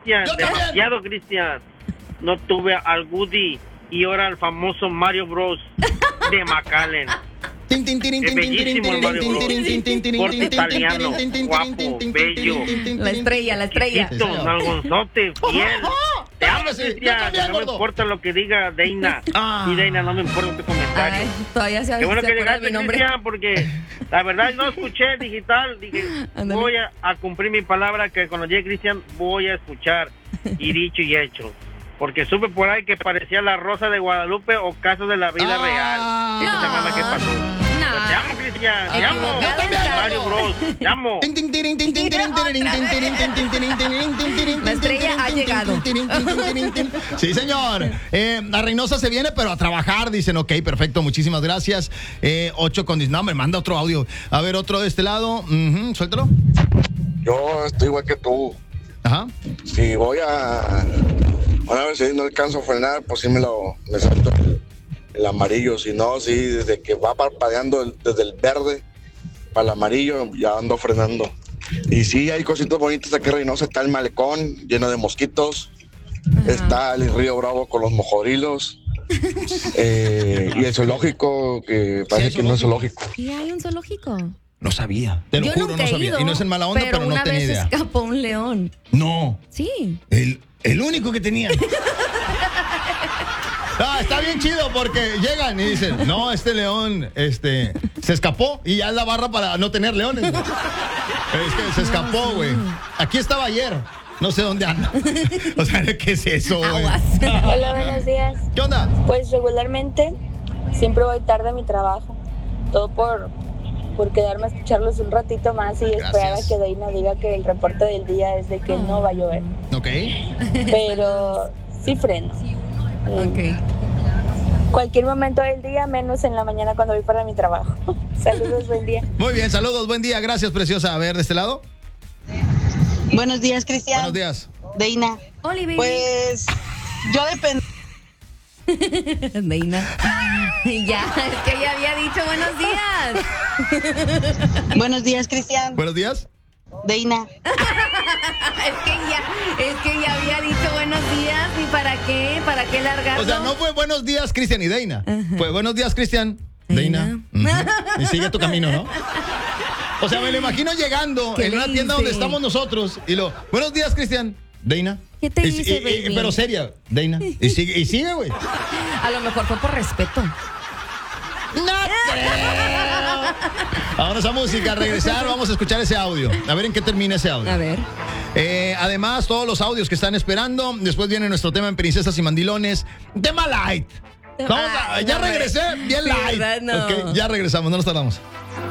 Cristian, demasiado, Cristian. No tuve al Woody y ahora al famoso Mario Bros. De McAllen. Es bellísimo el Mario Bros. Corte italiano, guapo, bello. La estrella. Chiquito, nalgonzote, fiel. Te amo, Cristian. No me importa lo que diga Deina. Y Deina, no me importa tu comentario. Ay, todavía se Qué bueno que acuerda de llegaste, mi nombre. Cristian, porque la verdad no escuché digital. Dije, Ándale. voy a cumplir mi palabra, que cuando llegue Cristian voy a escuchar. Y dicho y hecho. Porque supe por ahí que parecía La Rosa de Guadalupe o Casos de la Vida Real. Esta semana que pasó. Te amo, Cristian. Te amo. Mario Bros. Te amo. La estrella ha llegado. Sí, señor. La Reynosa se viene, pero a trabajar. Dicen, ok, perfecto, muchísimas gracias. 8 con 10. No, me manda otro audio. A ver, otro de este lado. Suéltalo. Yo estoy igual que tú. Ajá. Si voy a ver si no alcanzo a frenar, pues sí me salto el amarillo. Si no, sí, desde que va parpadeando desde el verde para el amarillo, ya ando frenando. Y sí, hay cositas bonitas aquí en Reynosa. Está el malecón lleno de mosquitos. Ajá. Está el río Bravo con los mojorilos. Y el zoológico, que parece que no es zoológico. ¿Y hay un zoológico? No sabía, te lo juro, no sabía. Ido, y no es en mala onda, pero no tenía idea. Una vez escapó un león. No. Sí. El único que tenía. Está bien chido porque llegan y dicen, no, este león se escapó y ya es la barra para no tener leones. Es que se escapó, güey. Aquí estaba ayer. No sé dónde anda. O sea, ¿qué es eso, güey? Hola, buenos días. ¿Qué onda? Pues regularmente siempre voy tarde a mi trabajo. Todo por quedarme a escucharlos un ratito más y esperar a que Deina diga que el reporte del día es de que no va a llover. Ok. Pero sí freno. Ok. Cualquier momento del día, menos en la mañana cuando voy para mi trabajo. Saludos, buen día. Muy bien, saludos, buen día. Gracias, preciosa. A ver, de este lado. Buenos días, Cristian. Buenos días. Deina. Oli, pues yo dependo. Deina. Ya, es que ya había dicho buenos días. Buenos días, Cristian. Buenos días. Deina. es que ya había dicho buenos días. ¿Y para qué? ¿Para qué largarlo? O sea, no fue buenos días, Cristian y Deina. Fue buenos días, Cristian. Deina. Y sigue tu camino, ¿no? O sea, me lo imagino llegando en una tienda donde estamos nosotros y buenos días, Cristian. Deina. ¿Qué te dice, baby? Pero seria, Deina. Y sigue, güey. A lo mejor fue por respeto. ¡No creo! Ahora esa música, regresar, vamos a escuchar ese audio. A ver en qué termina ese audio. A ver. Además, todos los audios que están esperando. Después viene nuestro tema en Princesas y Mandilones. Tema light. Ya regresé, bien light. Verdad, no. Okay, ya regresamos, no nos tardamos.